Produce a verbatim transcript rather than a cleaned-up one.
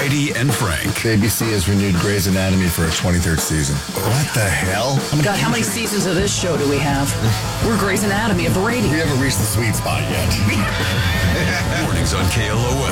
Brady and Frank. A B C has renewed Grey's Anatomy for a twenty-third season. What the hell? Oh my God, how many seasons of this show do we have? We're Grey's Anatomy of Brady. We haven't reached the sweet spot yet. Mornings on K L O